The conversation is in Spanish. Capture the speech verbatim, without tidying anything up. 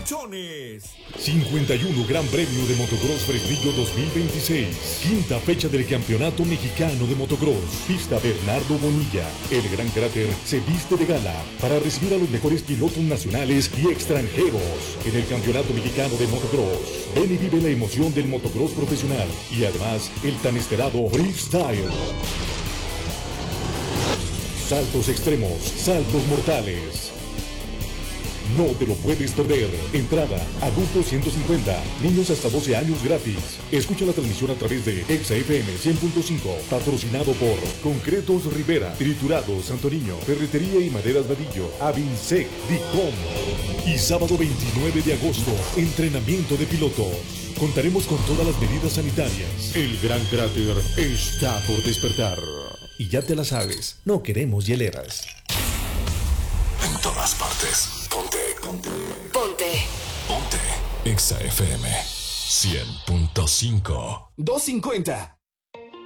colchones. cincuenta y uno Gran Premio de Motocross Fresnillo dos mil veintiséis. Quinta fecha del Campeonato Mexicano de Motocross. Pista Bernardo Bonilla. El Gran Cráter se viste de gala para recibir a los mejores pilotos nacionales y extranjeros en el Campeonato Mexicano de Motocross. Ven y vive la emoción del motocross profesional y además el tan esperado freestyle. Saltos extremos, saltos mortales. No te lo puedes perder. Entrada, adultos ciento cincuenta, niños hasta doce años gratis. Escucha la transmisión a través de Exa F M cien punto cinco, patrocinado por Concretos Rivera, Triturados Santo Niño, Ferretería y Maderas Vadillo, Avinsec, Dicom. Y sábado veintinueve de agosto, entrenamiento de pilotos. Contaremos con todas las medidas sanitarias. El Gran Cráter está por despertar. Y ya te la sabes, no queremos hieleras. En todas partes. Ponte, ponte. Ponte. Ponte. Exa F M cien punto cinco. doscientos cincuenta.